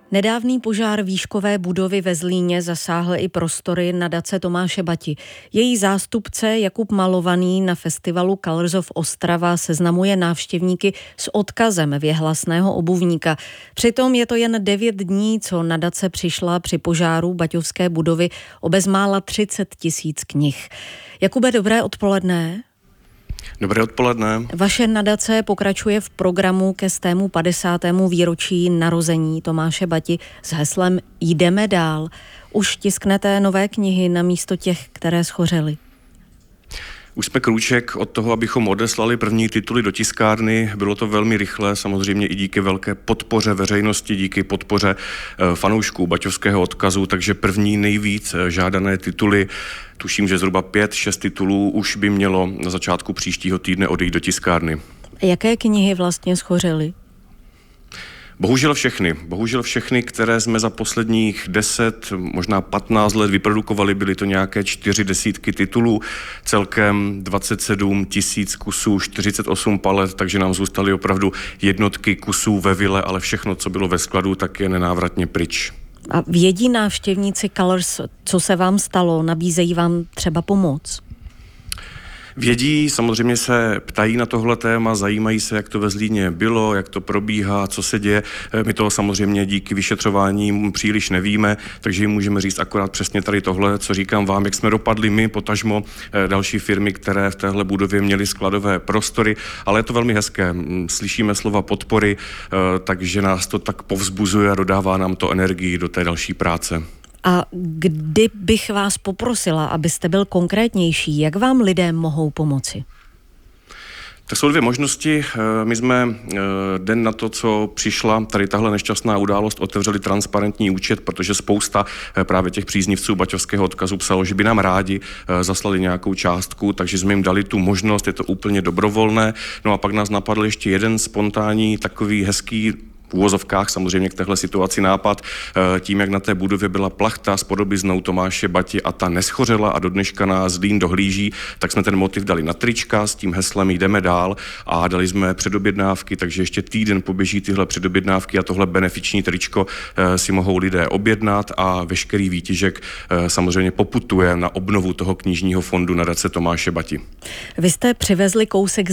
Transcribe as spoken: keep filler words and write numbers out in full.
Nedávný požár výškové budovy ve Zlíně zasáhl i prostory nadace Tomáše Bati. Její zástupce Jakub Malovaný na festivalu Colors of Ostrava seznamuje návštěvníky s odkazem věhlasného obuvníka. Přitom je to jen devět dní, co nadace přišla při požáru baťovské budovy o bezmála třicet tisíc knih. Jakube, dobré odpoledne. Dobré odpoledne. Vaše nadace pokračuje v programu ke stému padesátému výročí narození Tomáše Bati s heslem Jdeme dál. Už tisknete nové knihy na místo těch, které schořely? Už jsme krůček od toho, abychom odeslali první tituly do tiskárny. Bylo to velmi rychle, samozřejmě i díky velké podpoře veřejnosti, díky podpoře fanoušků baťovského odkazu, takže první nejvíc žádané tituly, tuším, že zhruba pět, šest titulů už by mělo na začátku příštího týdne odejít do tiskárny. Jaké knihy vlastně schořely? Bohužel všechny. Bohužel všechny, které jsme za posledních deset, možná patnáct let vyprodukovali, byly to nějaké čtyři desítky titulů, celkem dvacet sedm tisíc kusů, čtyřicet osm palet, takže nám zůstaly opravdu jednotky kusů ve vile, ale všechno, co bylo ve skladu, tak je nenávratně pryč. A vědí návštěvníci Colors, co se vám stalo? Nabízejí vám třeba pomoc? Vědí, samozřejmě se ptají na tohle téma, zajímají se, jak to ve Zlíně bylo, jak to probíhá, co se děje. My toho samozřejmě díky vyšetřování příliš nevíme, takže jim můžeme říct akorát přesně tady tohle, co říkám vám, jak jsme dopadli my, potažmo další firmy, které v téhle budově měly skladové prostory, ale je to velmi hezké. Slyšíme slova podpory, takže nás to tak povzbuzuje a dodává nám to energii do té další práce. A kdy bych vás poprosila, abyste byl konkrétnější, jak vám lidé mohou pomoci? Tak jsou dvě možnosti. My jsme den na to, co přišla tady tahle nešťastná událost, otevřeli transparentní účet, protože spousta právě těch příznivců baťovského odkazu psalo, že by nám rádi zaslali nějakou částku, takže jsme jim dali tu možnost, je to úplně dobrovolné. No a pak nás napadl ještě jeden spontánní, takový hezký v uvozovkách samozřejmě k téhle situaci nápad, tím, jak na té budově byla plachta s podobiznou Tomáše Bati a ta neschořela a do dneška nás Zlín dohlíží, tak jsme ten motiv dali na trička s tím heslem Jdeme dál a dali jsme předobjednávky, takže ještě týden poběží tyhle předobjednávky a tohle benefiční tričko si mohou lidé objednat a veškerý výtěžek samozřejmě poputuje na obnovu toho knižního fondu nadace Tomáše Bati. Vy jste přivezli kousek